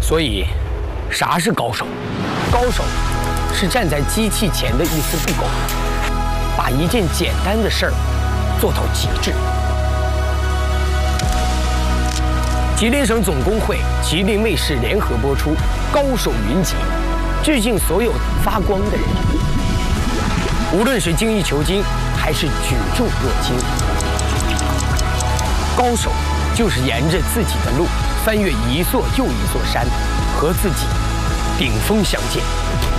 所以，啥是高手？高手是站在机器前的一丝不苟，把一件简单的事儿做到极致。吉林省总工会、吉林卫视联合播出《高手云集》，致敬所有发光的人。无论是精益求精，还是举重若轻，高手就是沿着自己的路，翻越一座又一座山，和自己顶峰相见。